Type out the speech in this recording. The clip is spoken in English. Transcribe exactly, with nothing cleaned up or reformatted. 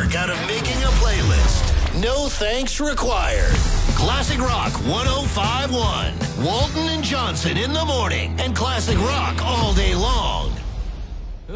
work out of making a playlist. No thanks required. Classic Rock one oh five point one. Walton and Johnson in the morning and Classic Rock